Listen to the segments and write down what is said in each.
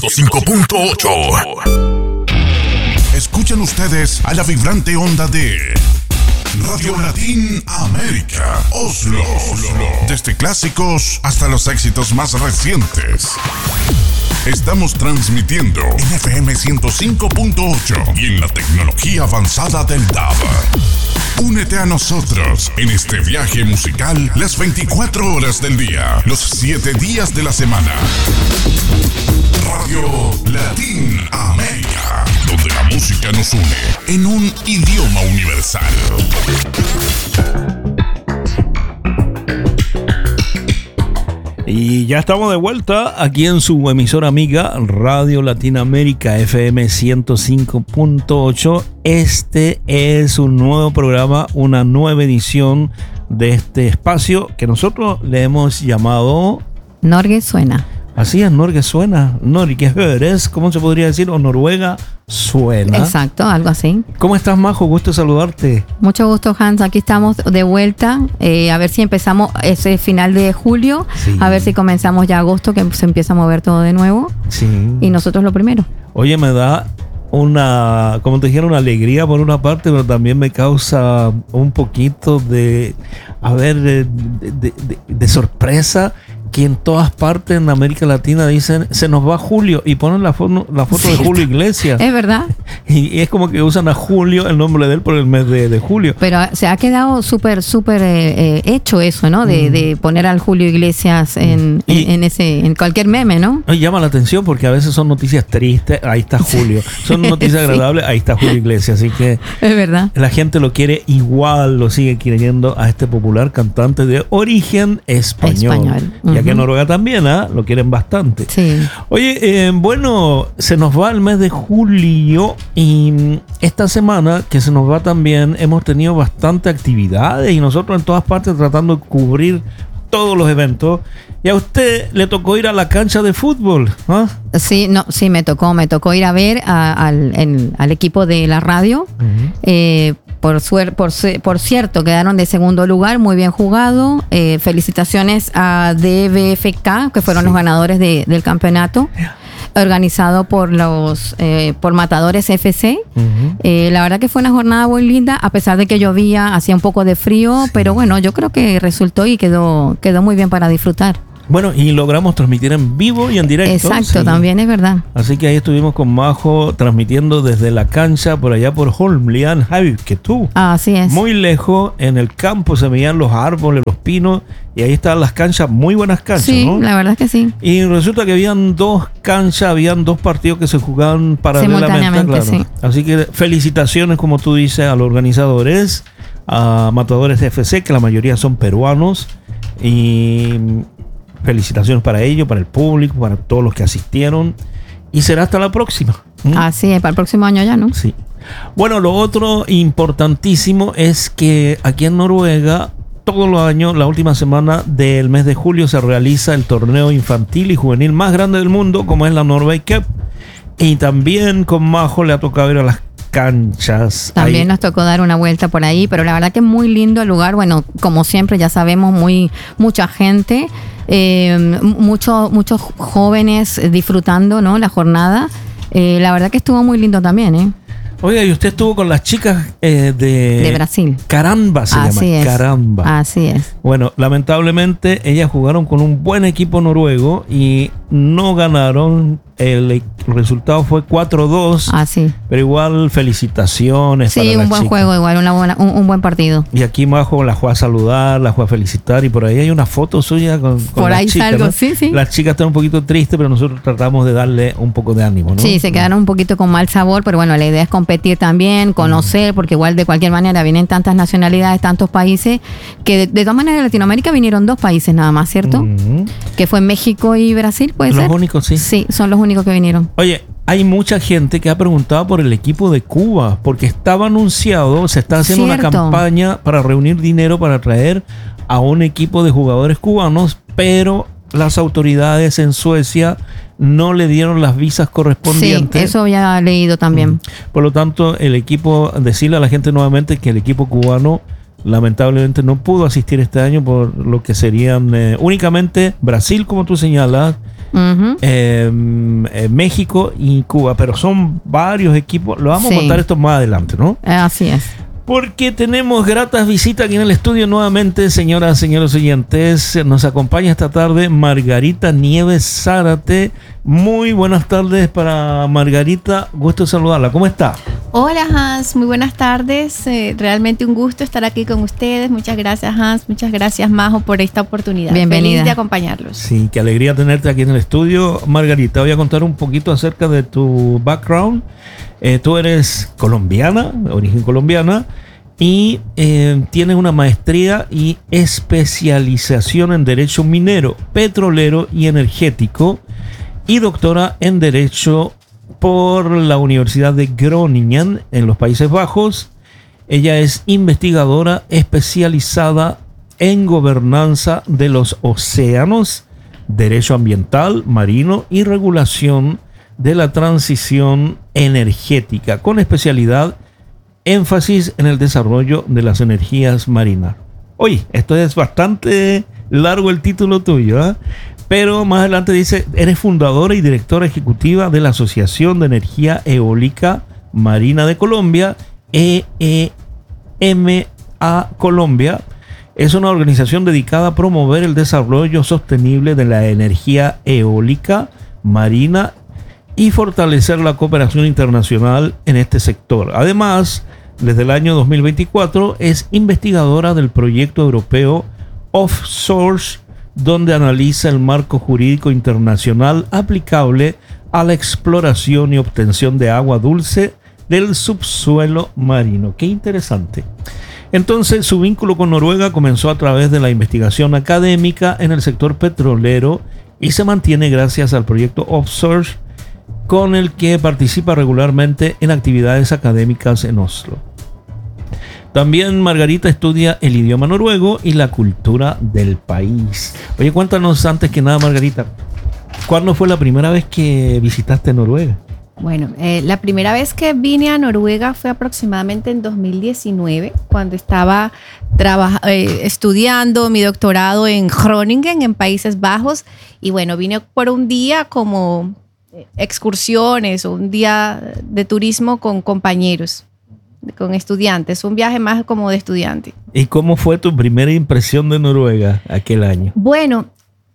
105.8. Escuchan ustedes a la vibrante onda de Radio Latin América, Oslo. Desde clásicos hasta los éxitos más recientes. Estamos transmitiendo en FM 105.8 y en la tecnología avanzada del DAB. Únete a nosotros en este viaje musical las 24 horas del día, los 7 días de la semana. Radio Latin América, donde la música nos une en un idioma universal. Y ya estamos de vuelta aquí en su emisora amiga Radio Latinoamérica FM 105.8. Este es un nuevo programa, una nueva edición de este espacio que nosotros le hemos llamado Norge Suena. Así es, Norge Suena. Norge Høres, ¿cómo se podría decir? O Noruega Suena. Exacto, algo así. ¿Cómo estás, Majo? Gusto saludarte. Mucho gusto, Hans. Aquí estamos de vuelta. A ver si empezamos ese final de julio. Sí. A ver si comenzamos ya agosto, que se empieza a mover todo de nuevo. Sí. Y nosotros lo primero. Oye, me da una, como te dijera, una alegría por una parte, pero también me causa un poquito de sorpresa que en todas partes en América Latina dicen se nos va Julio y ponen la foto de Julio Iglesias. Es verdad. Y es como que usan a Julio, el nombre de él, por el mes de julio. Pero se ha quedado súper hecho eso, ¿no? De poner al Julio Iglesias en cualquier meme, ¿no? Y llama la atención porque a veces son noticias tristes, ahí está Julio. Son noticias agradables, ahí está Julio Iglesias. Así que es verdad. La gente lo quiere igual, lo sigue queriendo a este popular cantante de origen español. Y aquí en Noruega también, lo quieren bastante. Sí. Oye, bueno, se nos va el mes de julio y esta semana que se nos va también hemos tenido bastante actividades y nosotros en todas partes tratando de cubrir todos los eventos. Y a usted le tocó ir a la cancha de fútbol, ¿ah? Sí, me tocó ir a ver al equipo de la radio. Por cierto, quedaron de segundo lugar, muy bien jugado. Felicitaciones a DBFK, que fueron los ganadores del campeonato, organizado por Matadores FC. La verdad que fue una jornada muy linda, a pesar de que llovía, hacía un poco de frío, pero bueno, yo creo que resultó y quedó muy bien para disfrutar. Bueno, y logramos transmitir en vivo y en directo. Exacto, sí. También es verdad. Así que ahí estuvimos con Majo transmitiendo desde la cancha por allá por Holmlian, Javi, que tú. Así es. Muy lejos, en el campo se veían los árboles, los pinos, y ahí estaban las canchas, muy buenas canchas, sí, ¿no? Sí, la verdad es que sí. Y resulta que habían dos canchas, habían dos partidos que se jugaban paralelamente, claro. Sí. Así que felicitaciones, como tú dices, a los organizadores, a Matadores FC, que la mayoría son peruanos, y felicitaciones para ellos, para el público, para todos los que asistieron. Y será hasta la próxima. Así es, para el próximo año ya, ¿no? Sí. Bueno, lo otro importantísimo es que aquí en Noruega, todos los años, la última semana del mes de julio, se realiza el torneo infantil y juvenil más grande del mundo, como es la Norway Cup. Y también con Majo le ha tocado ir a las canchas. También ahí nos tocó dar una vuelta por ahí, pero la verdad que es muy lindo el lugar. Bueno, como siempre, ya sabemos, mucha gente, muchos jóvenes disfrutando, ¿no? La jornada. La verdad que estuvo muy lindo también, ¿eh? Oiga, y usted estuvo con las chicas de Brasil. Caramba se Así llama. Es. Caramba. Así es. Bueno, lamentablemente ellas jugaron con un buen equipo noruego y no ganaron. El resultado fue 4-2. Sí. Pero igual felicitaciones. Sí, para un buen juego, igual un buen partido. Y aquí Majo la fue a saludar, la fue a felicitar y por ahí hay una foto suya con por las ahí chicas, salgo, ¿no? sí. Las chicas están un poquito tristes, pero nosotros tratamos de darle un poco de ánimo, ¿no? Sí, se quedaron un poquito con mal sabor, pero bueno, la idea es competir también, conocer, porque igual de cualquier manera vienen tantas nacionalidades, tantos países, que de todas maneras de Latinoamérica vinieron 2 países nada más, ¿cierto? Que fue México y Brasil, ¿puede ser? Los únicos, sí. Sí, son los únicos que vinieron. Oye, hay mucha gente que ha preguntado por el equipo de Cuba, porque estaba anunciado, se está haciendo una campaña para reunir dinero para traer a un equipo de jugadores cubanos, pero las autoridades en Suecia no le dieron las visas correspondientes. Sí, eso había leído también. Por lo tanto, el equipo, decirle a la gente nuevamente que el equipo cubano lamentablemente no pudo asistir este año por lo que serían únicamente Brasil, como tú señalas, México y Cuba, pero son varios equipos. Lo vamos a contar esto más adelante, ¿no? Así es. Porque tenemos gratas visitas aquí en el estudio nuevamente, señoras, señores oyentes. Nos acompaña esta tarde Margarita Nieves Zárate. Muy buenas tardes para Margarita. Gusto saludarla. ¿Cómo está? Hola Hans, muy buenas tardes. Realmente un gusto estar aquí con ustedes. Muchas gracias Hans, muchas gracias Majo por esta oportunidad. Bienvenida. Feliz de acompañarlos. Sí, qué alegría tenerte aquí en el estudio. Margarita, voy a contar un poquito acerca de tu background. Tú eres colombiana, de origen colombiana, y tienes una maestría y especialización en Derecho Minero, Petrolero y Energético, y doctora en Derecho por la Universidad de Groningen en los Países Bajos. Ella es investigadora especializada en gobernanza de los océanos, derecho ambiental, marino y regulación de la transición energética, con especialidad énfasis en el desarrollo de las energías marinas. Oye, esto es bastante largo el título tuyo, ¿eh? Pero más adelante dice, eres fundadora y directora ejecutiva de la Asociación de Energía Eólica Marina de Colombia, EEMA Colombia. Es una organización dedicada a promover el desarrollo sostenible de la energía eólica marina y fortalecer la cooperación internacional en este sector. Además, desde el año 2024 es investigadora del proyecto europeo Offsource, donde analiza el marco jurídico internacional aplicable a la exploración y obtención de agua dulce del subsuelo marino. ¡Qué interesante! Entonces, su vínculo con Noruega comenzó a través de la investigación académica en el sector petrolero y se mantiene gracias al proyecto Offsource, con el que participa regularmente en actividades académicas en Oslo. También Margarita estudia el idioma noruego y la cultura del país. Oye, cuéntanos antes que nada, Margarita, ¿cuándo fue la primera vez que visitaste Noruega? Bueno, la primera vez que vine a Noruega fue aproximadamente en 2019, cuando estaba estudiando mi doctorado en Groningen, en Países Bajos. Y bueno, vine por un día como excursiones o un día de turismo con compañeros, con estudiantes, un viaje más como de estudiante. ¿Y cómo fue tu primera impresión de Noruega aquel año? Bueno,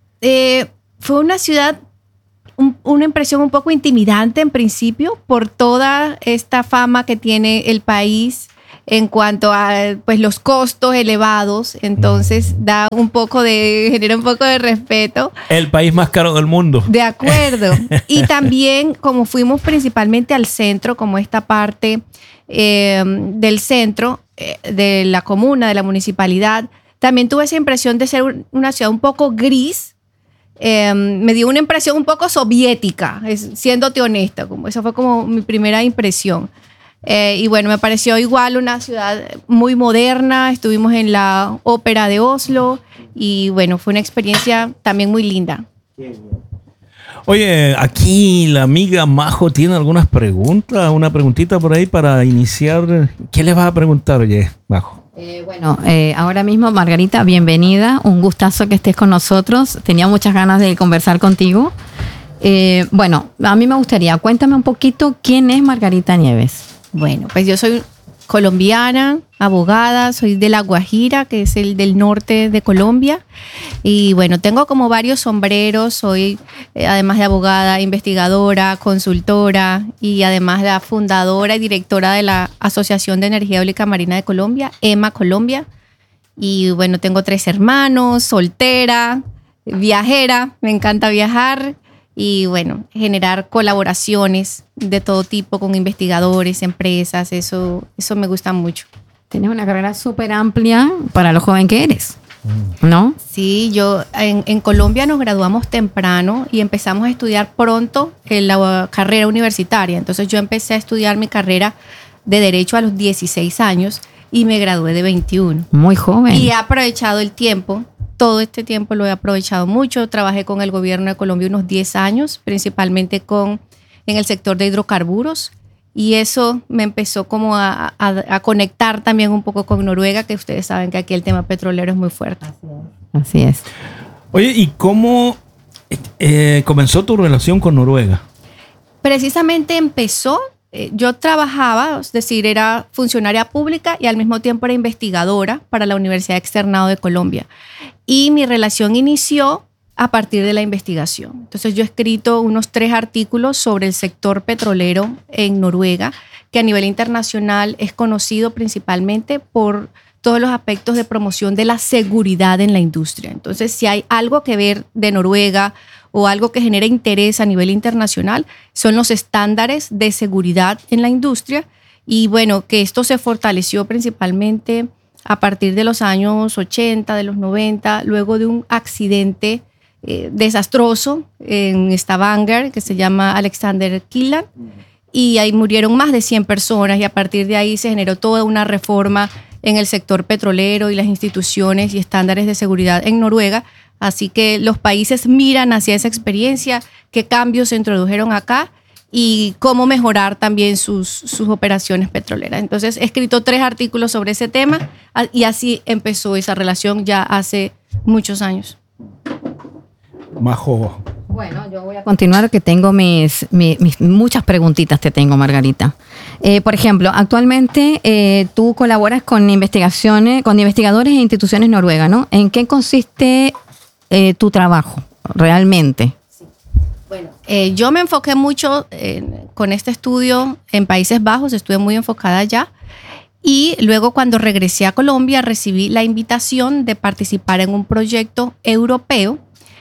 fue una ciudad, una impresión un poco intimidante en principio por toda esta fama que tiene el país en cuanto a pues, los costos elevados. Entonces genera un poco de respeto. El país más caro del mundo. De acuerdo. Y también, como fuimos principalmente al centro, como esta parte del centro de la comuna, de la municipalidad, también tuve esa impresión de ser una ciudad un poco gris. Me dio una impresión un poco soviética, siéndote honesta. Esa fue como mi primera impresión. Y bueno, me pareció igual una ciudad muy moderna. Estuvimos en la ópera de Oslo y bueno, fue una experiencia también muy linda. Oye, aquí la amiga Majo tiene algunas preguntas, una preguntita por ahí para iniciar. ¿Qué le vas a preguntar, oye, Majo? Ahora mismo, Margarita, bienvenida. Un gustazo que estés con nosotros. Tenía muchas ganas de conversar contigo. A mí me gustaría, cuéntame un poquito quién es Margarita Nieves. Bueno, pues yo soy colombiana, abogada, soy de La Guajira, que es el del norte de Colombia. Y bueno, tengo como varios sombreros. Soy, además de abogada, investigadora, consultora y además la fundadora y directora de la Asociación de Energía Eólica Marina de Colombia, EMA Colombia. Y bueno, tengo 3 hermanos, soltera, viajera, me encanta viajar. Y bueno, generar colaboraciones de todo tipo con investigadores, empresas, eso me gusta mucho. Tienes una carrera súper amplia para lo joven que eres, ¿no? Sí, yo en Colombia nos graduamos temprano y empezamos a estudiar pronto en la carrera universitaria. Entonces yo empecé a estudiar mi carrera de Derecho a los 16 años y me gradué de 21. Muy joven. Y he aprovechado el tiempo. Todo este tiempo lo he aprovechado mucho. Trabajé con el gobierno de Colombia unos 10 años, principalmente en el sector de hidrocarburos. Y eso me empezó como a conectar también un poco con Noruega, que ustedes saben que aquí el tema petrolero es muy fuerte. Así es. Oye, ¿y cómo comenzó tu relación con Noruega? Precisamente empezó, yo trabajaba, es decir, era funcionaria pública y al mismo tiempo era investigadora para la Universidad Externado de Colombia. Y mi relación inició a partir de la investigación. Entonces yo he escrito unos 3 artículos sobre el sector petrolero en Noruega, que a nivel internacional es conocido principalmente por todos los aspectos de promoción de la seguridad en la industria. Entonces, si hay algo que ver de Noruega o algo que genera interés a nivel internacional, son los estándares de seguridad en la industria. Y bueno, que esto se fortaleció principalmente a partir de los años 80, de los 90, luego de un accidente desastroso en Stavanger, que se llama Alexander Kielland, y ahí murieron más de 100 personas y a partir de ahí se generó toda una reforma en el sector petrolero y las instituciones y estándares de seguridad en Noruega. Así que los países miran hacia esa experiencia, qué cambios se introdujeron acá y cómo mejorar también sus operaciones petroleras. Entonces he escrito 3 artículos sobre ese tema y así empezó esa relación ya hace muchos años. Majo. Bueno, yo voy a continuar, que tengo mis muchas preguntitas te tengo, Margarita. Por ejemplo, actualmente tú colaboras con investigadores e instituciones noruegas, ¿no? ¿En qué consiste tu trabajo realmente? Bueno, yo me enfoqué mucho con este estudio en Países Bajos, estuve muy enfocada allá. Y luego cuando regresé a Colombia recibí la invitación de participar en un proyecto europeo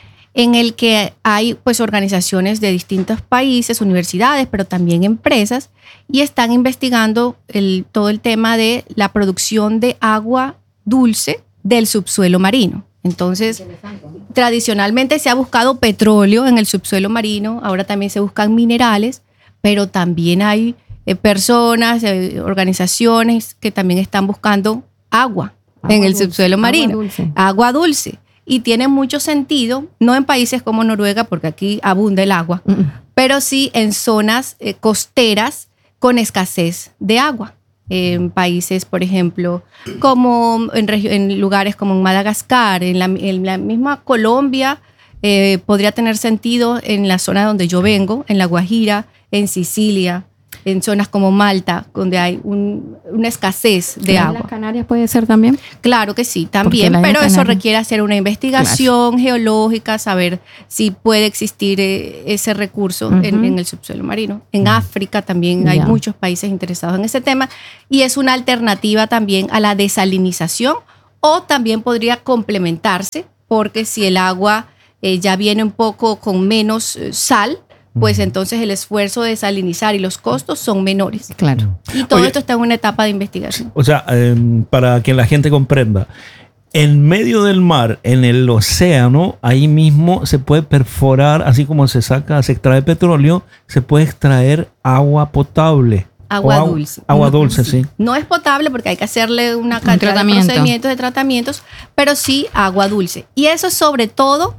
en el que hay pues organizaciones de distintos países, universidades, pero también empresas, y están investigando todo el tema de la producción de agua dulce del subsuelo marino. Entonces, tradicionalmente se ha buscado petróleo en el subsuelo marino, ahora también se buscan minerales, pero también hay personas, organizaciones que también están buscando agua en el subsuelo marino. Agua dulce. Y tiene mucho sentido, no en países como Noruega, porque aquí abunda el agua, pero sí en zonas costeras con escasez de agua. En países, por ejemplo, como en lugares como en Madagascar, en la misma Colombia, podría tener sentido en la zona donde yo vengo, en La Guajira, en Sicilia, en zonas como Malta, donde hay una escasez de agua. ¿En las Canarias puede ser también? Claro que sí, también, pero eso requiere hacer una investigación geológica, saber si puede existir ese recurso en el subsuelo marino. En África también hay muchos países interesados en ese tema y es una alternativa también a la desalinización, o también podría complementarse, porque si el agua ya viene un poco con menos sal, pues entonces el esfuerzo de desalinizar y los costos son menores. Claro. Y todo esto está en una etapa de investigación. O sea, para que la gente comprenda, en medio del mar, en el océano, ahí mismo se puede perforar, así como se extrae petróleo, se puede extraer agua potable. Agua dulce. Agua dulce, sí. No es potable porque hay que hacerle una cantidad de procedimientos, de tratamientos, pero sí agua dulce. Y eso sobre todo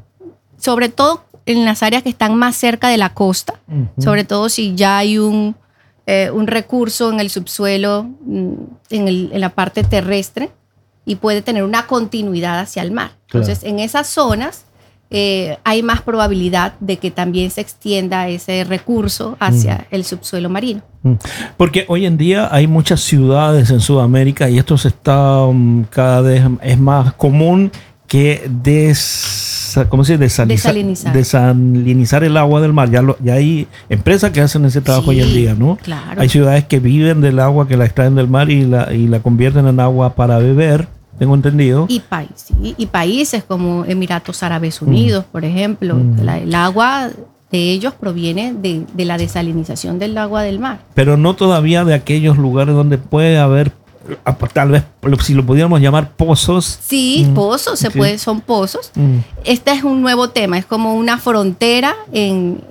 en las áreas que están más cerca de la costa, sobre todo si ya hay un recurso en el subsuelo, en la parte terrestre, y puede tener una continuidad hacia el mar. Entonces, en esas zonas hay más probabilidad de que también se extienda ese recurso hacia el subsuelo marino. Porque hoy en día hay muchas ciudades en Sudamérica y esto se está cada vez es más común que desalinizar el agua del mar. Ya hay empresas que hacen ese trabajo hoy en día, ¿no? Claro. Hay ciudades que viven del agua, que la extraen del mar y la convierten en agua para beber, tengo entendido. Y países como Emiratos Árabes Unidos, por ejemplo, el agua de ellos proviene de la desalinización del agua del mar. Pero no todavía de aquellos lugares donde puede haber, tal vez si lo pudiéramos llamar pozos. Sí, pozos, son pozos. Este es un nuevo tema, es como una frontera en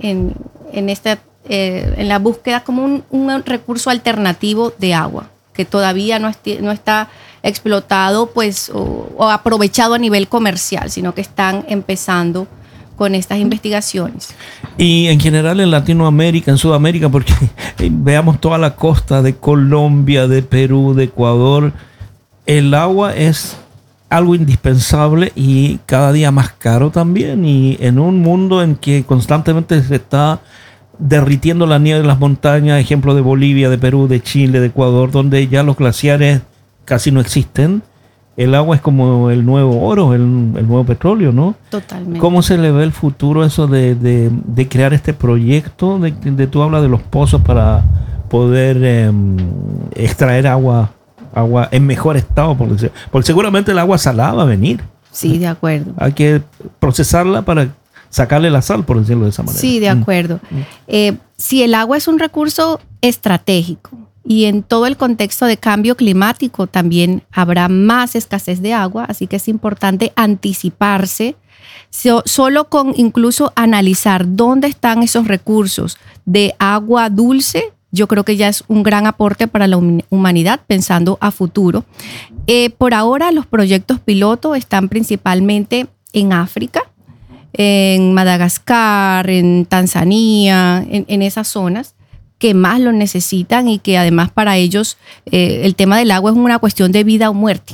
la búsqueda como un recurso alternativo de agua que todavía no está explotado pues o aprovechado a nivel comercial, sino que están empezando con estas investigaciones. Y en general en Latinoamérica, en Sudamérica, porque veamos toda la costa de Colombia, de Perú, de Ecuador, el agua es algo indispensable y cada día más caro también. Y en un mundo en que constantemente se está derritiendo la nieve de las montañas, ejemplo de Bolivia, de Perú, de Chile, de Ecuador, donde ya los glaciares casi no existen, el agua es como el nuevo oro, el nuevo petróleo, ¿no? Totalmente. ¿Cómo se le ve el futuro eso de crear este proyecto? Tú hablas de los pozos para poder extraer agua en mejor estado, porque seguramente el agua salada va a venir. Sí, de acuerdo. Hay que procesarla para sacarle la sal, por decirlo de esa manera. Sí, de acuerdo. Si el agua es un recurso estratégico y en todo el contexto de cambio climático también habrá más escasez de agua, así que es importante anticiparse. Solo con incluso analizar dónde están esos recursos de agua dulce, yo creo que ya es un gran aporte para la humanidad pensando a futuro. Por ahora los proyectos piloto están principalmente en África, en Madagascar, en Tanzania, en esas zonas que más lo necesitan y que además para ellos el tema del agua es una cuestión de vida o muerte.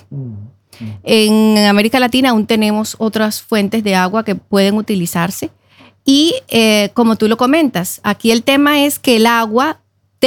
En América Latina aún tenemos otras fuentes de agua que pueden utilizarse y como tú lo comentas, aquí el tema es que el agua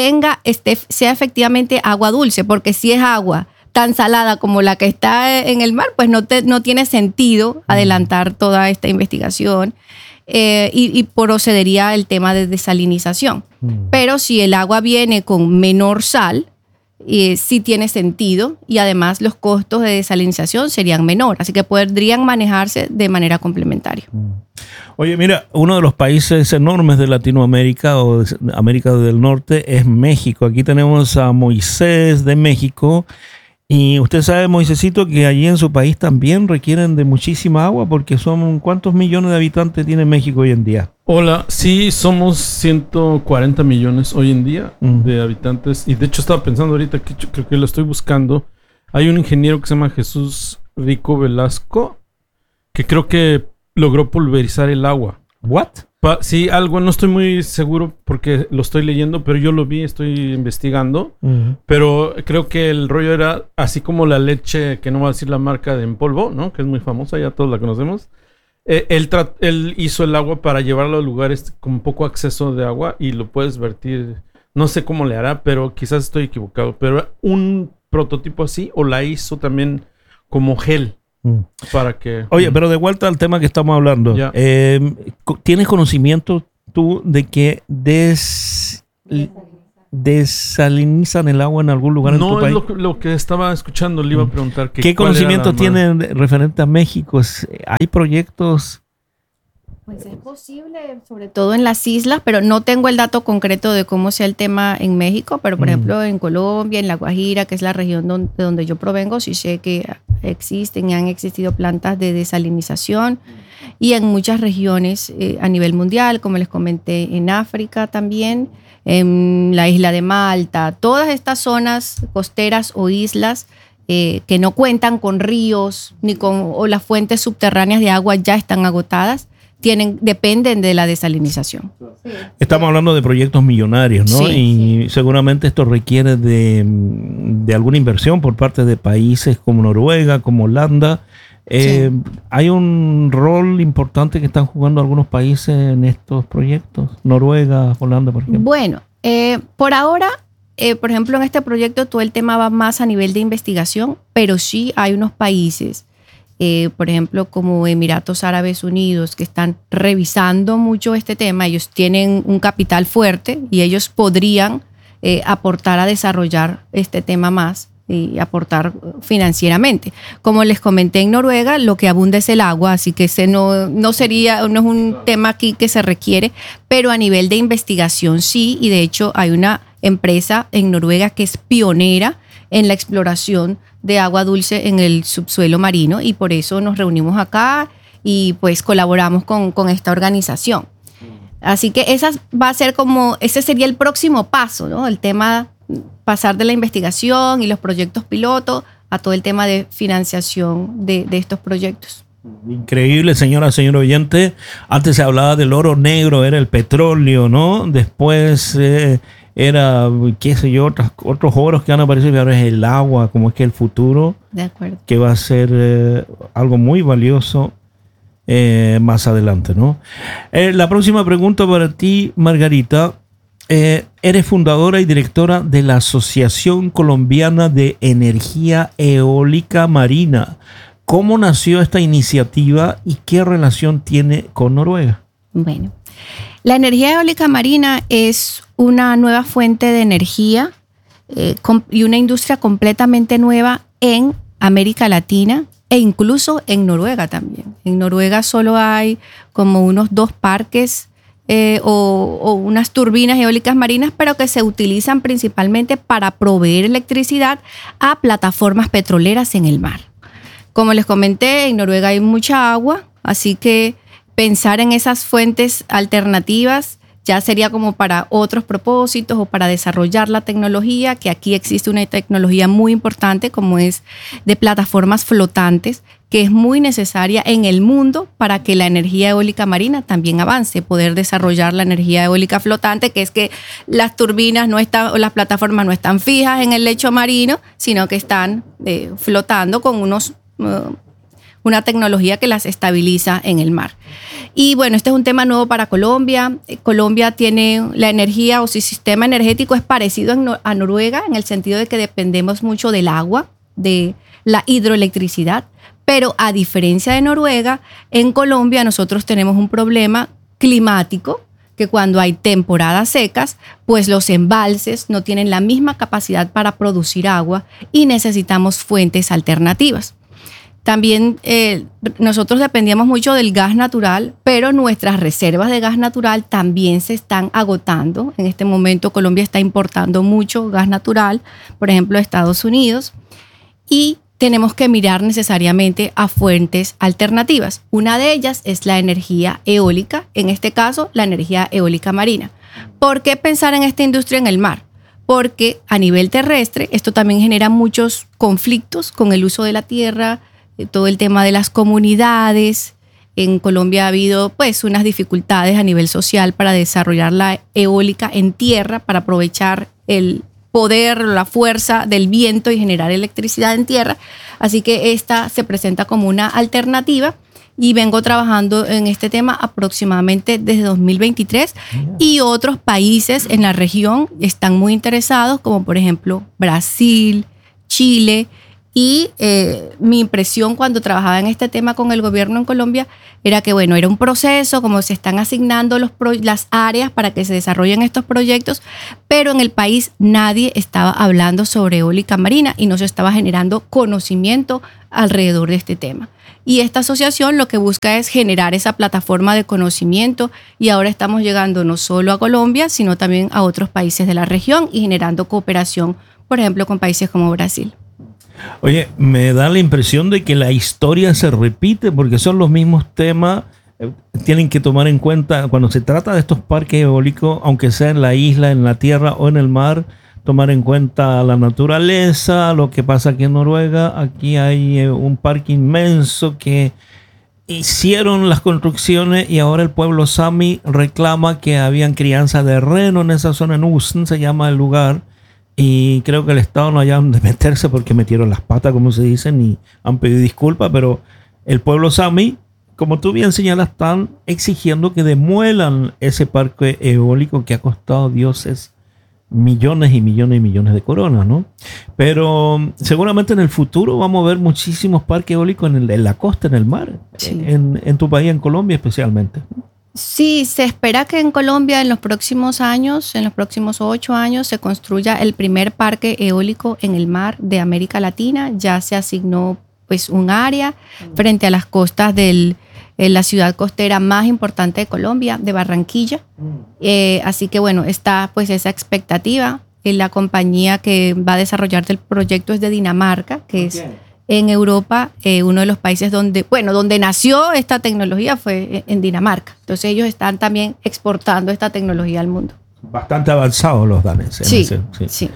sea efectivamente agua dulce, porque si es agua tan salada como la que está en el mar, pues no tiene sentido adelantar toda esta investigación y procedería el tema de desalinización. Pero si el agua viene con menor sal, sí tiene sentido y además los costos de desalinización serían menores, así que podrían manejarse de manera complementaria. Oye, mira, uno de los países enormes de Latinoamérica o de América del Norte es México. Aquí tenemos a Moisés de México. Y usted sabe, Moisésito, que allí en su país también requieren de muchísima agua porque son ¿cuántos millones de habitantes tiene México hoy en día? Hola, sí, somos 140 millones hoy en día de habitantes. Y de hecho estaba pensando ahorita que creo que lo estoy buscando. Hay un ingeniero que se llama Jesús Rico Velasco que creo que logró pulverizar el agua. ¿What? Sí, algo, no estoy muy seguro porque lo estoy leyendo, pero yo lo vi, estoy investigando. Pero creo que el rollo era así como la leche, que no voy a decir la marca de en polvo, ¿no? Que es muy famosa, ya todos la conocemos. Él hizo el agua para llevarlo a lugares con poco acceso de agua y lo puedes vertir. No sé cómo le hará, pero quizás estoy equivocado. Pero un prototipo así, o la hizo también como gel. Para que... Oye, pero de vuelta al tema que estamos hablando. ¿Tienes conocimiento tú de que desalinizan el agua en algún lugar en tu país? No, es lo que estaba escuchando. Le iba a preguntar. ¿Qué conocimiento tienen referente a México? ¿Hay proyectos? Pues es posible, sobre todo en las islas, pero no tengo el dato concreto de cómo sea el tema en México, pero por ejemplo en Colombia, en La Guajira, que es la región de donde yo provengo, sí sé que existen y han existido plantas de desalinización y en muchas regiones a nivel mundial, como les comenté, en África también, en la isla de Malta, todas estas zonas costeras o islas que no cuentan con ríos o las fuentes subterráneas de agua ya están agotadas, dependen de la desalinización. Estamos hablando de proyectos millonarios, ¿no? Y seguramente esto requiere de alguna inversión por parte de países como Noruega, como Holanda. ¿Hay un rol importante que están jugando algunos países en estos proyectos? Noruega, Holanda, por ejemplo. Bueno, por ahora, por ejemplo, en este proyecto todo el tema va más a nivel de investigación, pero sí hay unos países por ejemplo, como Emiratos Árabes Unidos, que están revisando mucho este tema. Ellos tienen un capital fuerte y ellos podrían aportar a desarrollar este tema más y aportar financieramente. Como les comenté, en Noruega lo que abunda es el agua, así que ese no es un tema aquí que se requiere, pero a nivel de investigación sí, y de hecho hay una empresa en Noruega que es pionera en la exploración de agua dulce en el subsuelo marino y por eso nos reunimos acá y pues colaboramos con esta organización. Así que ese sería el próximo paso, ¿no? El tema, pasar de la investigación y los proyectos piloto a todo el tema de financiación de estos proyectos. Increíble, señor oyente. Antes se hablaba del oro negro, era el petróleo, ¿no? Después era, qué sé yo, otros oros que han aparecido, y ahora es el agua, como es que el futuro, De acuerdo. que va a ser algo muy valioso más adelante, ¿no? La próxima pregunta para ti, Margarita. Eres fundadora y directora de la Asociación Colombiana de Energía Eólica Marina. ¿Cómo nació esta iniciativa y qué relación tiene con Noruega? Bueno, la energía eólica marina es una nueva fuente de energía y una industria completamente nueva en América Latina e incluso en Noruega también. En Noruega solo hay como unos 2 parques o unas turbinas eólicas marinas, pero que se utilizan principalmente para proveer electricidad a plataformas petroleras en el mar. Como les comenté, en Noruega hay mucha agua, así que pensar en esas fuentes alternativas ya sería como para otros propósitos o para desarrollar la tecnología, que aquí existe una tecnología muy importante como es de plataformas flotantes, que es muy necesaria en el mundo para que la energía eólica marina también avance, poder desarrollar la energía eólica flotante, que es que las turbinas no están, o las plataformas no están fijas en el lecho marino, sino que están flotando con una tecnología que las estabiliza en el mar. Y bueno, este es un tema nuevo para Colombia. Colombia tiene la energía o su sistema energético es parecido a Noruega en el sentido de que dependemos mucho del agua, de la hidroelectricidad, pero a diferencia de Noruega, en Colombia nosotros tenemos un problema climático que cuando hay temporadas secas, pues los embalses no tienen la misma capacidad para producir agua y necesitamos fuentes alternativas. También nosotros dependíamos mucho del gas natural, pero nuestras reservas de gas natural también se están agotando. En este momento Colombia está importando mucho gas natural, por ejemplo, de Estados Unidos, y tenemos que mirar necesariamente a fuentes alternativas. Una de ellas es la energía eólica, en este caso la energía eólica marina. ¿Por qué pensar en esta industria en el mar? Porque a nivel terrestre esto también genera muchos conflictos con el uso de la tierra, todo el tema de las comunidades. En Colombia ha habido pues unas dificultades a nivel social para desarrollar la eólica en tierra, para aprovechar el poder, la fuerza del viento y generar electricidad en tierra. Así que esta se presenta como una alternativa y vengo trabajando en este tema aproximadamente desde 2023 y otros países en la región están muy interesados, como por ejemplo Brasil, Chile. Y mi impresión cuando trabajaba en este tema con el gobierno en Colombia era que, bueno, era un proceso, como se están asignando las áreas para que se desarrollen estos proyectos, pero en el país nadie estaba hablando sobre eólica marina y no se estaba generando conocimiento alrededor de este tema. Y esta asociación lo que busca es generar esa plataforma de conocimiento y ahora estamos llegando no solo a Colombia, sino también a otros países de la región y generando cooperación, por ejemplo, con países como Brasil. Oye, me da la impresión de que la historia se repite porque son los mismos temas. Tienen que tomar en cuenta cuando se trata de estos parques eólicos, aunque sea en la isla, en la tierra o en el mar, tomar en cuenta la naturaleza, lo que pasa aquí en Noruega. Aquí hay un parque inmenso que hicieron las construcciones y ahora el pueblo Sami reclama que habían crianza de reno en esa zona, en Usen se llama el lugar. Y creo que el Estado no haya de meterse porque metieron las patas, como se dicen, y han pedido disculpas, pero el pueblo Sami, como tú bien señalas, están exigiendo que demuelan ese parque eólico que ha costado dioses millones y millones y millones de coronas, ¿no? Pero seguramente en el futuro vamos a ver muchísimos parques eólicos en la costa, en el mar, sí. en tu país, en Colombia especialmente. Sí, se espera que en Colombia en los próximos años, en los próximos 8 años, se construya el primer parque eólico en el mar de América Latina. Ya se asignó pues un área frente a las costas de la ciudad costera más importante de Colombia, de Barranquilla. Así que bueno, está pues esa expectativa. La compañía que va a desarrollar el proyecto es de Dinamarca, que es en Europa, uno de los países donde nació esta tecnología fue en Dinamarca. Entonces ellos están también exportando esta tecnología al mundo. Bastante avanzados los daneses. Sí.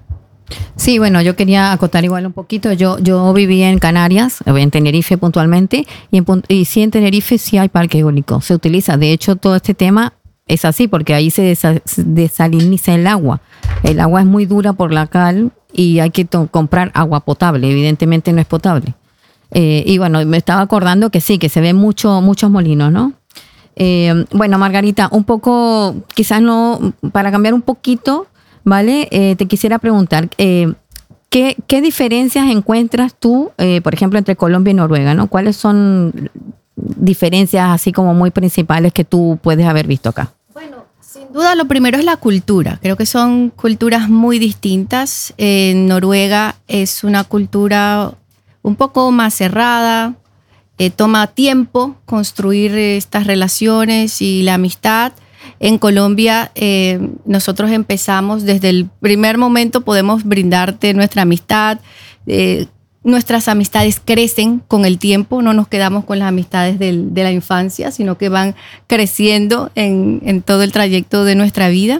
Sí, bueno, yo quería acotar igual un poquito. Yo viví en Canarias, en Tenerife puntualmente, y sí en Tenerife sí hay parque eólico. Se utiliza, de hecho, todo este tema es así, porque ahí se desaliniza el agua. El agua es muy dura por la cal y hay que comprar agua potable. Evidentemente no es potable. Y bueno, me estaba acordando que sí, que se ven muchos molinos, ¿no? Bueno, Margarita, un poco, quizás no, para cambiar un poquito, ¿vale? Te quisiera preguntar, ¿qué diferencias encuentras tú, por ejemplo, entre Colombia y Noruega, ¿no? ¿Cuáles son diferencias así como muy principales que tú puedes haber visto acá? Bueno, sin duda lo primero es la cultura. Creo que son culturas muy distintas. Noruega es una cultura un poco más cerrada. Toma tiempo construir estas relaciones y la amistad. En Colombia nosotros empezamos desde el primer momento, podemos brindarte nuestra amistad. Nuestras amistades crecen con el tiempo, no nos quedamos con las amistades de la infancia, sino que van creciendo en todo el trayecto de nuestra vida.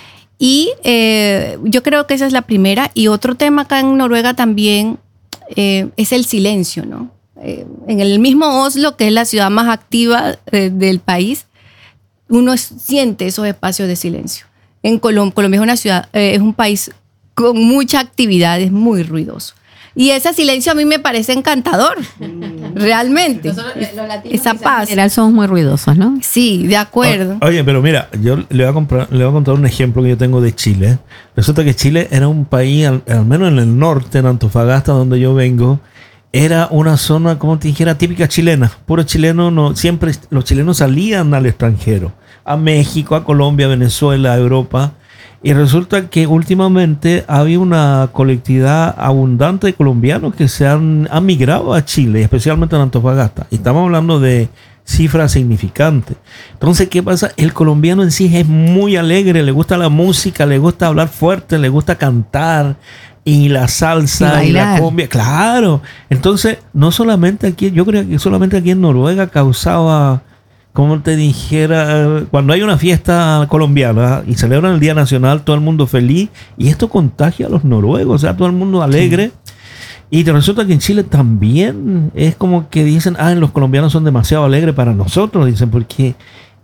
Y yo creo que esa es la primera. Y otro tema acá en Noruega también es el silencio, ¿no? En el mismo Oslo, que es la ciudad más activa del país, uno siente esos espacios de silencio. En Colombia es una ciudad, es un país con mucha actividad, es muy ruidoso. Y ese silencio a mí me parece encantador, realmente. Esa paz. En general somos muy ruidosos, ¿no? Sí, de acuerdo. Oye, pero mira, yo le voy a contar un ejemplo que yo tengo de Chile. Resulta que Chile era un país, al menos en el norte, en Antofagasta, donde yo vengo, era una zona, como te dijera, típica chilena. Puro chileno, no, siempre los chilenos salían al extranjero, a México, a Colombia, a Venezuela, a Europa. Y resulta que últimamente había una colectividad abundante de colombianos que se han migrado a Chile, especialmente en Antofagasta. Y estamos hablando de cifras significantes. Entonces, ¿qué pasa? El colombiano en sí es muy alegre, le gusta la música, le gusta hablar fuerte, le gusta cantar. Y la salsa y la cumbia, claro. Entonces, no solamente aquí, yo creo que solamente aquí en Noruega causaba, como te dijera, cuando hay una fiesta colombiana y celebran el Día Nacional, todo el mundo feliz, y esto contagia a los noruegos, o sea, todo el mundo alegre. Y te resulta que en Chile también es como que dicen, los colombianos son demasiado alegres para nosotros, dicen, porque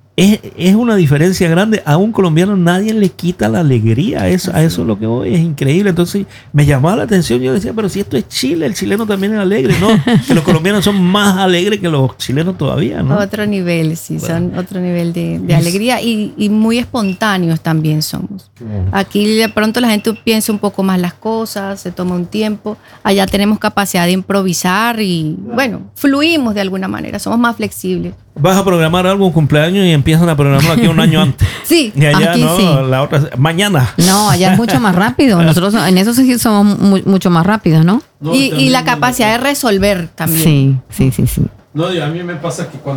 es una diferencia grande. A un colombiano nadie le quita la alegría. A eso es lo que voy. Es increíble. Entonces me llamaba la atención. Yo decía, pero si esto es Chile, el chileno también es alegre. No, que los colombianos son más alegres que los chilenos todavía, ¿no? Otro nivel, sí. Bueno. Son otro nivel de alegría y muy espontáneos también somos. Aquí de pronto la gente piensa un poco más las cosas, se toma un tiempo. Allá tenemos capacidad de improvisar y, bueno, fluimos de alguna manera. Somos más flexibles. Vas a programar algo, un cumpleaños, y empiezan a programarlo aquí un año antes. Sí, y allá aquí no, sí. La otra, mañana. No, allá es mucho más rápido. Nosotros en eso sí somos mucho más rápidos, ¿no? Y la capacidad de resolver también. Sí. No, a mí me pasa que cuando